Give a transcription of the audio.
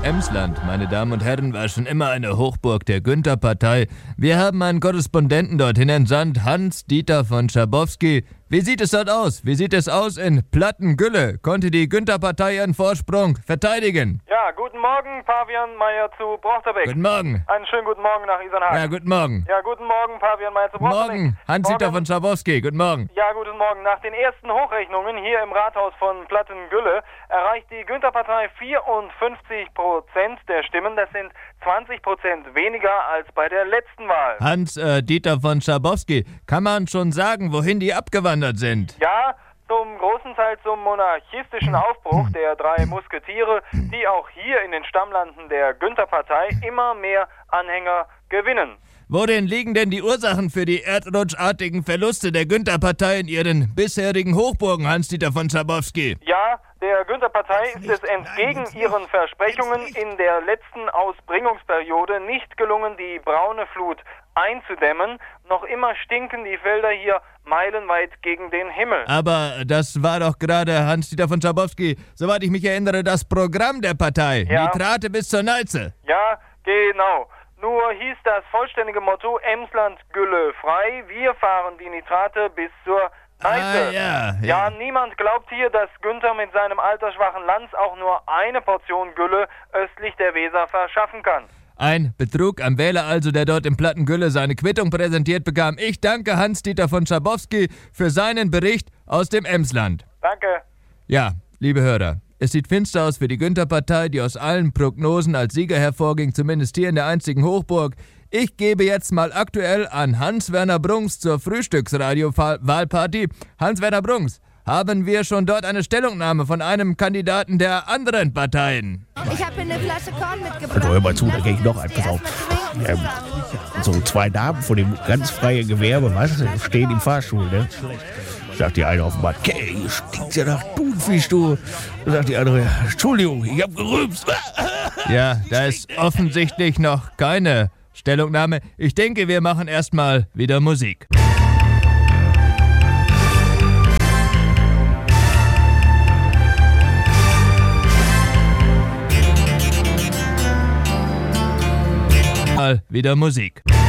Emsland, meine Damen und Herren, war schon immer eine Hochburg der Günther-Partei. Wir haben einen Korrespondenten dorthin entsandt, Hans-Dieter von Schabowski. Wie sieht es dort aus? Wie sieht es aus in Plattengülle? Konnte die Günther-Partei ihren Vorsprung verteidigen? Ja, guten Morgen, Pavian Meyer zu Brochterbeck. Guten Morgen. Einen schönen guten Morgen nach Isernhagen. Ja, guten Morgen. Ja, guten Morgen, Pavian Meyer zu Guten Brochterbeck. Morgen, Hans-Dieter von Schabowski. Guten Morgen. Ja, guten Morgen. Nach den ersten Hochrechnungen hier im Rathaus von Plattengülle erreicht die Günther-Partei 54% der Stimmen. Das sind 20% weniger als bei der letzten Wahl. Hans-Dieter von Schabowski, kann man schon sagen, wohin die abgewandert sind? Ja, zum großen Teil zum monarchistischen Aufbruch der drei Musketiere, die auch hier in den Stammlanden der Günther-Partei immer mehr Anhänger gewinnen. Worin liegen denn die Ursachen für die erdrutschartigen Verluste der Günther-Partei in ihren bisherigen Hochburgen, Hans-Dieter von Schabowski? Ja, der Günther-Partei ist es entgegen ihren Versprechungen in der letzten Ausbringungsperiode nicht gelungen, die braune Flut einzudämmen. Noch immer stinken die Felder hier meilenweit gegen den Himmel. Aber das war doch gerade, Hans-Dieter von Schabowski, soweit ich mich erinnere, das Programm der Partei. Ja. Nitrate bis zur Neize. Ja, genau. Nur hieß das vollständige Motto Emsland Gülle frei. Wir fahren die Nitrate bis zur Neiße. Ja, niemand glaubt hier, dass Günther mit seinem altersschwachen Lanz auch nur eine Portion Gülle östlich der Weser verschaffen kann. Ein Betrug am Wähler also, der dort im Plattengülle seine Quittung präsentiert bekam. Ich danke Hans-Dieter von Schabowski für seinen Bericht aus dem Emsland. Danke. Ja, liebe Hörer, es sieht finster aus für die Günther-Partei, die aus allen Prognosen als Sieger hervorging, zumindest hier in der einzigen Hochburg. Ich gebe jetzt mal aktuell an Hans-Werner Brunks zur Frühstücksradio-Wahlparty. Hans-Werner Brunks, haben wir schon dort eine Stellungnahme von einem Kandidaten der anderen Parteien? Ich habe hier eine Flasche Korn mitgebracht. Also hör mal zu, da gehe ich noch ein. Pass auf. So zwei Damen von dem ganz freien Gewerbe, weißt du, stehen im Fahrstuhl, ne? Sagt die eine auf dem Bad, okay, hier stinkt's ja nach Thunfisch, du. Dann sagt die andere, Entschuldigung, ich hab gerülpst. Ja, da ist offensichtlich noch keine Stellungnahme. Ich denke, wir machen erstmal wieder Musik. Mal wieder Musik.